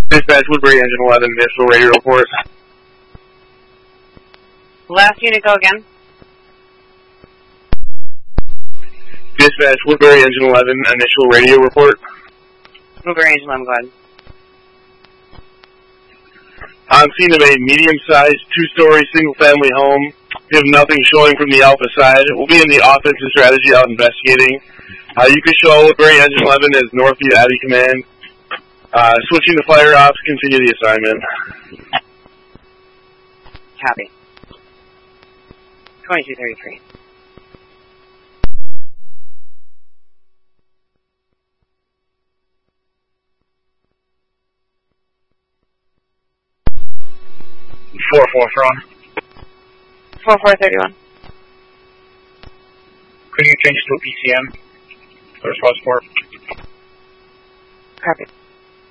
Dispatch, Woodbury Engine 11, initial radio report. Last unit, go again. Dispatch, Woodbury Engine 11, initial radio report. Woodbury Engine 11, go ahead. On scene of a medium-sized, two-story, single-family home. We have nothing showing from the Alpha side. We'll be in the offensive strategy out investigating. You can show Woodbury Engine 11 as Northview Abbey Command. Switching to fire ops, continue the assignment. Copy. 2233. Four from. 4431. Could you change to PCM? Response 4. Copy.